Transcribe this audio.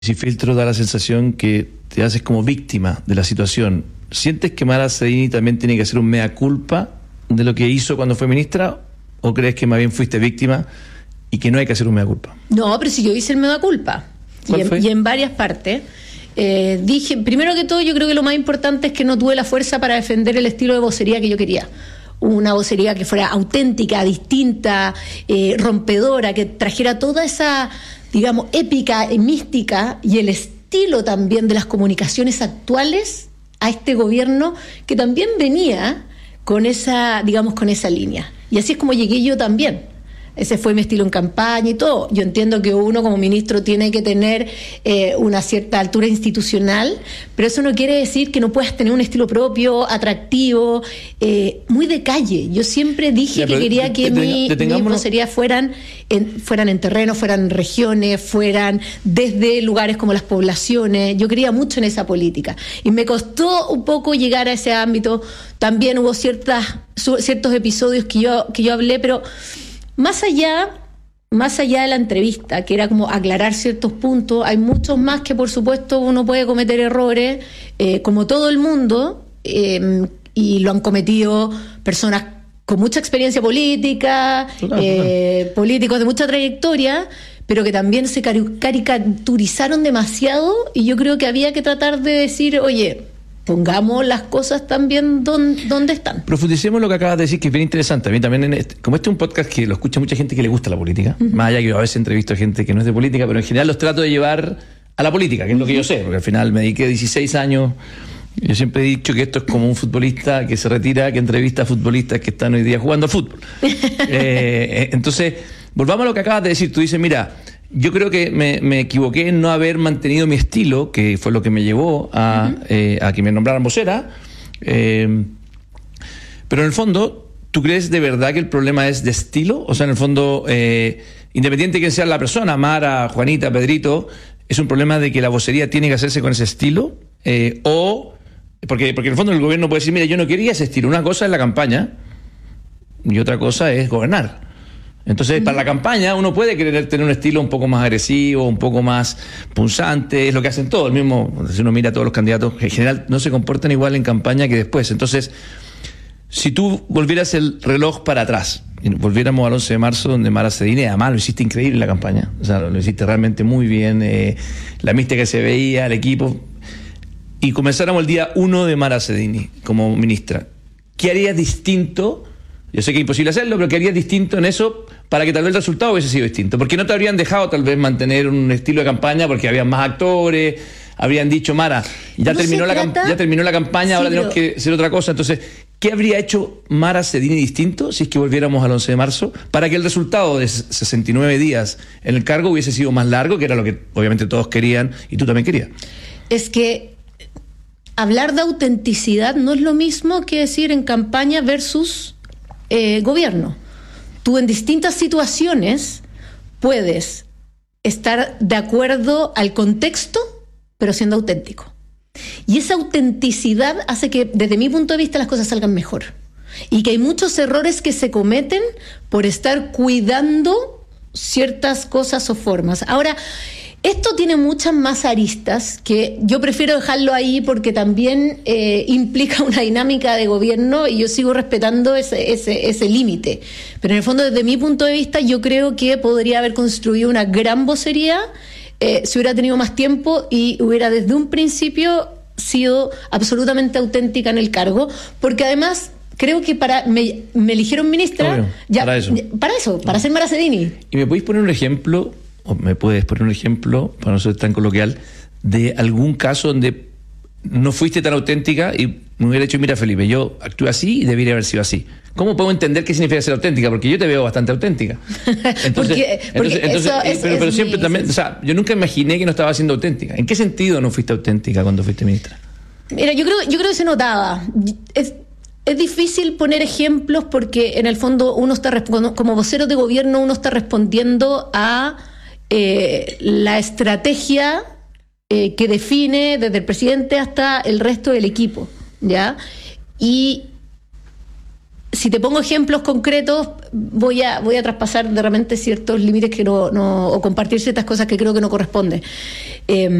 Si filtro da la sensación que te haces como víctima de la situación. ¿Sientes que Mara Sedini también tiene que hacer un mea culpa de lo que hizo cuando fue ministra? ¿O crees que más bien fuiste víctima y que no hay que hacer un mea culpa? No, pero si yo hice el mea culpa. Y en varias partes. Dije, primero que todo, yo creo que lo más importante es que no tuve la fuerza para defender el estilo de vocería que yo quería. Una vocería que fuera auténtica, distinta, rompedora, que trajera toda esa, digamos, épica, mística y el estilo también de las comunicaciones actuales a este gobierno que también venía con esa, digamos, con esa línea. Y así es como llegué yo también. Ese fue mi estilo en campaña y todo. Yo entiendo que uno como ministro tiene que tener una cierta altura institucional, pero eso no quiere decir que no puedas tener un estilo propio, atractivo, muy de calle. Yo siempre dije que quería que mis vocerías fueran en terreno, fueran en regiones, fueran desde lugares como las poblaciones. Yo creía mucho en esa política y me costó un poco llegar a ese ámbito. También hubo ciertos episodios que yo hablé, pero más allá de la entrevista, que era como aclarar ciertos puntos, hay muchos más que por supuesto uno puede cometer errores, como todo el mundo, y lo han cometido personas con mucha experiencia política, políticos de mucha trayectoria, pero que también se caricaturizaron demasiado, y yo creo que había que tratar de decir, oye, pongamos las cosas también donde están. Profundicemos lo que acabas de decir, que es bien interesante. A mí también, como este es un podcast que lo escucha mucha gente que le gusta la política, más allá que yo a veces entrevisto a gente que no es de política, pero en general los trato de llevar a la política, que es lo que yo sé, porque al final me dediqué 16 años. Yo siempre he dicho que esto es como un futbolista que se retira, que entrevista a futbolistas que están hoy día jugando al fútbol. Entonces, volvamos a lo que acabas de decir. Tú dices, mira, yo creo que me equivoqué en no haber mantenido mi estilo, que fue lo que me llevó a que me nombraran vocera. Pero en el fondo, ¿tú crees de verdad que el problema es de estilo? O sea, en el fondo, independiente de quién sea la persona, Mara, Juanita, Pedrito, ¿es un problema de que la vocería tiene que hacerse con ese estilo? Porque en el fondo el gobierno puede decir, mira, yo no quería ese estilo. Una cosa es la campaña y otra cosa es gobernar. Entonces, para la campaña uno puede querer tener un estilo un poco más agresivo, un poco más punzante, es lo que hacen todos. El mismo, si uno mira a todos los candidatos, en general no se comportan igual en campaña que después. Entonces, si tú volvieras el reloj para atrás, y volviéramos al 11 de marzo, donde Mara Sedini, además lo hiciste increíble en la campaña, o sea, lo hiciste realmente muy bien, la mística que se veía, el equipo, y comenzáramos el día 1 de Mara Sedini como ministra, ¿qué harías distinto? Yo sé que es imposible hacerlo, pero ¿qué harías distinto en eso para que tal vez el resultado hubiese sido distinto? Porque no te habrían dejado tal vez mantener un estilo de campaña porque había más actores, habrían dicho, Mara, ya terminó la campaña, sí, ahora tenemos que hacer otra cosa. Entonces, ¿qué habría hecho Mara Sedini distinto si es que volviéramos al 11 de marzo para que el resultado de 69 días en el cargo hubiese sido más largo, que era lo que obviamente todos querían y tú también querías? Es que hablar de autenticidad no es lo mismo que decir en campaña versus gobierno. Tú en distintas situaciones puedes estar de acuerdo al contexto, pero siendo auténtico. Y esa autenticidad hace que, desde mi punto de vista, las cosas salgan mejor. Y que hay muchos errores que se cometen por estar cuidando ciertas cosas o formas. Ahora, esto tiene muchas más aristas que yo prefiero dejarlo ahí porque también implica una dinámica de gobierno y yo sigo respetando ese límite. Pero en el fondo, desde mi punto de vista, yo creo que podría haber construido una gran vocería si hubiera tenido más tiempo y hubiera desde un principio sido absolutamente auténtica en el cargo, porque además creo que me eligieron ministra para ser Mara Sedini. ¿Y me podéis poner un ejemplo? ¿O me puedes poner un ejemplo, para no ser tan coloquial, de algún caso donde no fuiste tan auténtica y me hubiera dicho, mira Felipe, yo actué así y debería haber sido así? ¿Cómo puedo entender qué significa ser auténtica? Porque yo te veo bastante auténtica. Pero siempre también, o sea, yo nunca imaginé que no estaba siendo auténtica. ¿En qué sentido no fuiste auténtica cuando fuiste ministra? Mira, yo creo que se notaba. Es difícil poner ejemplos porque en el fondo uno está como vocero de gobierno, uno está respondiendo a la estrategia que define desde el presidente hasta el resto del equipo, ¿ya? Y si te pongo ejemplos concretos, voy a traspasar de repente ciertos límites que o compartir ciertas cosas que creo que no corresponde.